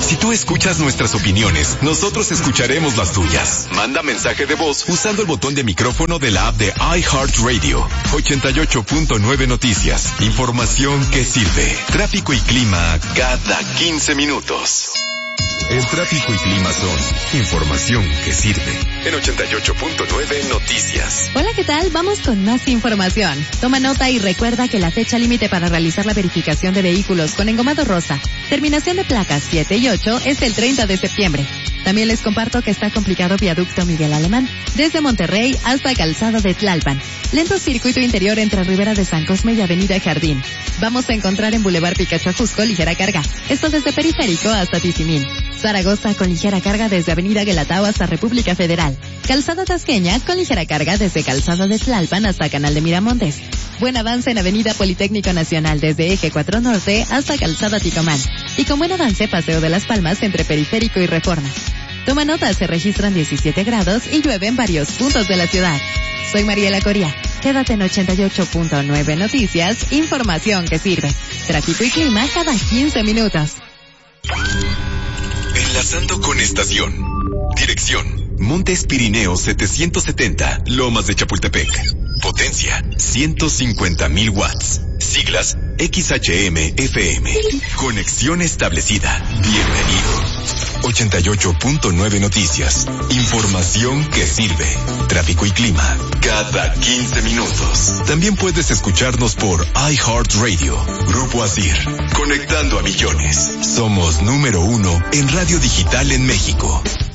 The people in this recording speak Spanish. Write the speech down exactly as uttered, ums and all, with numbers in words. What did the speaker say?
Si tú escuchas nuestras opiniones, nosotros escucharemos las tuyas. Manda mensaje de voz usando el botón de micrófono de la app de iHeartRadio. ochenta y ocho punto nueve Noticias. Información que sirve. Tráfico y clima cada quince minutos. El tráfico y clima son información que sirve. En ochenta y ocho punto nueve Noticias. Hola, ¿qué tal? Vamos con más información. Toma nota y recuerda que la fecha límite para realizar la verificación de vehículos con engomado rosa, terminación de placas siete y ocho, es el treinta de septiembre. También les comparto que está complicado viaducto Miguel Alemán, desde Monterrey hasta Calzada de Tlalpan. Lento circuito interior entre Ribera de San Cosme y Avenida Jardín. Vamos a encontrar en Boulevard Picacho Ajusco ligera carga. Esto desde Periférico hasta Tizimín. Zaragoza con ligera carga desde Avenida Guelatao hasta República Federal. Calzada Tasqueña con ligera carga desde Calzada de Tlalpan hasta Canal de Miramontes. Buen avance en Avenida Politécnico Nacional desde Eje cuatro Norte hasta Calzada Ticomán. Y con buen avance Paseo de las Palmas entre Periférico y Reforma. Toma nota, se registran diecisiete grados y llueve en varios puntos de la ciudad. Soy Mariela Coria. Quédate en ochenta y ocho punto nueve Noticias, información que sirve. Tráfico y clima cada quince minutos. Enlazando con estación. Dirección: Montes Pirineos setecientos setenta, Lomas de Chapultepec. Potencia: ciento cincuenta mil watts. Siglas: X H M F M. Conexión establecida. Bienvenido. ochenta y ocho punto nueve Noticias. Información que sirve. Tráfico y clima cada quince minutos. También puedes escucharnos por iHeartRadio. Grupo Asir. Conectando a millones. Somos número uno en radio digital en México.